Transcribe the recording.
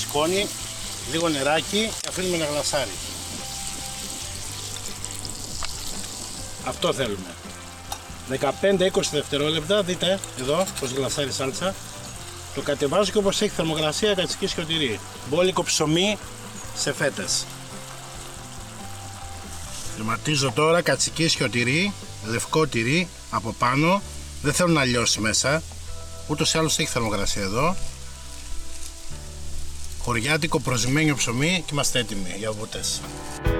σκόνη, λίγο νεράκι και αφήνουμε να γλασάρει. Αυτό θέλουμε. 15-20 δευτερόλεπτα, δείτε εδώ πως γλασάρει η σάλτσα. Το κατεβάζω και όπως έχει θερμοκρασία κατσικίσιο τυρί. Μπόλικο ψωμί σε φέτες. Τερματίζω τώρα κατσικίσιο τυρί, λευκό τυρί από πάνω. Δεν θέλω να λιώσει μέσα. Ούτως ή άλλως έχει θερμοκρασία εδώ. Χωριάτικο προσημένιο ψωμί και είμαστε έτοιμοι για βουτές.